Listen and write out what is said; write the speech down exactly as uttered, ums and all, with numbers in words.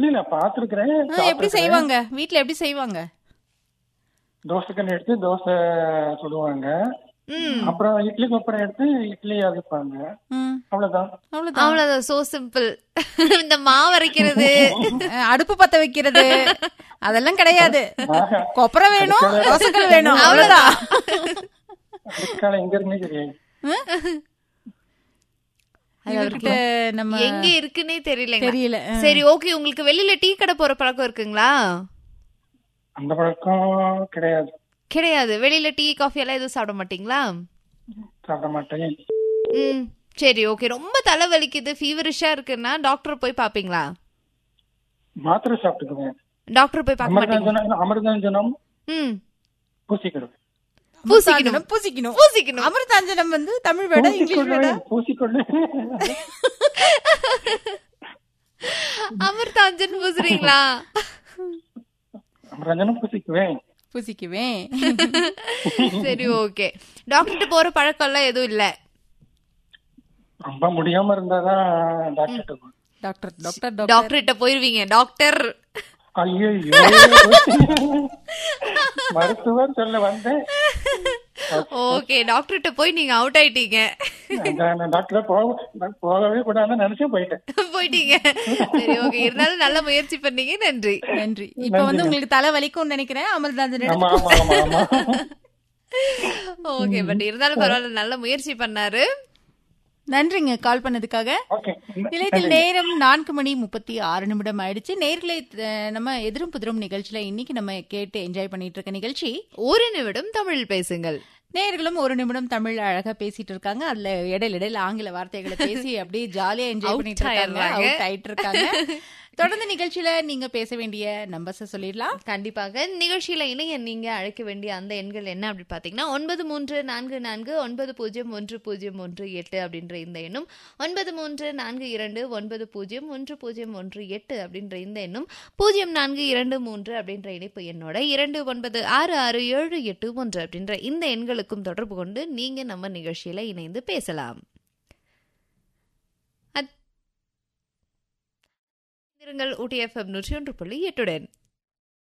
இல்ல இல்ல பாத்துருக்கிறேன். ஆ, எப்படி செய்வாங்க வீட்ல எப்படி செய்வாங்க? தோசை கண்ணு எடுத்து தோசை சுடுவாங்க. ம் அப்புறம் இட்லி கொப்பரை எடுத்து இட்லி அவிப்பாங்க. ம், அவ்வளவுதான். அவ்வளவுதான். அவ்வளவுதான். So simple. இந்த மாவு அரைக்கிறது, அஹ், அடுப்பு பத்த வைக்கிறது அதெல்லாம் கிடையாது. ஆஹா. கொப்பரை வேணும், தோசைகள் வேணும், அவ்வளவுதான். அதுக்கால எங்க இருக்குன்னே தெரியாது. இவர்கிட்ட நம்ம எங்க இருக்குன்னே தெரியல. தெரியல. சரி, ஓகே. உங்களுக்கு வெளியில டீ கடை போற பழக்கம் இருக்குங்களா? அந்த பழக்கம் கிடையாது. கிடையாது. வெளியில டீ காஃபி எல்லாம் எதுவும் சாப்பிட மாட்டீங்களா? சாப்பிட மாட்டேன். ம் சரி, ஓகே. ரொம்ப தலைவலிக்குது, ஃபீவரிஷா இருக்குன்னா டாக்டர் போய் பாப்பீங்களா? மாத்திரை சாப்பிட்டுக்குவேன். டாக்டர் போய் பார்க்க மாட்டீங்க? அமிர்தாஞ்சனம் அமிர்தாஞ்சனம் ம் பூசிக்கிடுவேன். பூசிக்கணும் பூசிக்கணும் பூசிக்கணும். அமிர்தாஞ்சனம் வந்து தமிழ் வேட இங்கிலீஷ் வேட? பூசிக்கொள்ளு. அமிர்தாஞ்சன் பூசுறீங்களா? அமிர்தாஞ்சனம் பூசிக்குவேன். பூசிக்குவேன். சரி, ஓகே. டாக்டர் போற பழக்கம் எல்லாம் எதுவும் இல்ல? ரொம்ப முடியாம இருந்தாதான் டாக்டர். டாக்டர் டாக்டர் டாக்டர் டாக்டர்கிட்ட போயிருவீங்க. டாக்டர் ஐயோ மருத்துவர் சொல்ல வந்தேன். ஓகே, டாக்டர்கிட்ட போய் நீங்க அவுட் ஆயிட்டீங்க. டாக்டர் போக போகவே கூடாதுன்னு நினைச்சே போயிட்டேன். போயிட்டீங்க. சரி, ஓகே. இருந்தாலும் நல்ல முயற்சி பண்ணீங்க. நன்றி. நன்றி. இப்ப வந்து உங்களுக்கு தலை வலிக்கும்னு நினைக்கிறேன். அமிர்தாஞ்சன் ஆமா ஆமா ஆமா ஆமா. ஓகே, பட் இருந்தாலும் பரவாயில்ல, நல்ல முயற்சி பண்ணாரு. நன்றிங்க கால் பண்ணதுக்காக. ஓகே. நிலையத்தில் நேரம் நான்கு மணி முப்பத்தி ஆறு நிமிடம் ஆயிடுச்சு. நேர்களை நம்ம எதிரும் புதிரும் நிகழ்ச்சியில இன்னைக்கு நம்ம கேட்டு என்ஜாய் பண்ணிட்டு இருக்க நிகழ்ச்சி ஒரு நிமிடம் தமிழில் பேசுங்கள். நேர்களும் ஒரு நிமிடம் தமிழ் அழகா பேசிட்டு இருக்காங்க. அதுல இடையில இடையில ஆங்கில வார்த்தைகளை பேசி அப்படியே ஜாலியா என்ஜாய் பண்ணிட்டு இருக்காங்க, அவுட் ஆயிட்டு இருக்காங்க. தொடர்ந்து நிகழ்ச்சியில நீங்க பேச வேண்டிய நம்பர்ஸ் சொல்லிடலாம். கண்டிப்பாக. நிகழ்ச்சியில இணைய நீங்க அழைக்க வேண்டிய அந்த எண்கள் என்ன அப்படி பாத்தீங்கன்னா ஒன்பது மூன்று நான்கு நான்கு ஒன்பது பூஜ்ஜியம் ஒன்று பூஜ்ஜியம் ஒன்று எட்டு அப்படின்ற இந்த எண்ணும், ஒன்பது மூன்று நான்கு இரண்டு ஒன்பது பூஜ்ஜியம் ஒன்று பூஜ்ஜியம் ஒன்று எட்டு அப்படின்ற இந்த எண்ணும், பூஜ்ஜியம் நான்கு இரண்டு மூன்று அப்படின்ற இணைப்பு எண்ணோட இரண்டு ஒன்பது ஆறு ஆறு ஏழு எட்டு ஒன்று அப்படின்ற இந்த எண்களுக்கும் தொடர்பு கொண்டு நீங்க நம்ம நிகழ்ச்சியில இணைந்து பேசலாம். ஊட்டி எஃப்எம் நூற்றி ஒன்று புள்ளி எட்டுடன்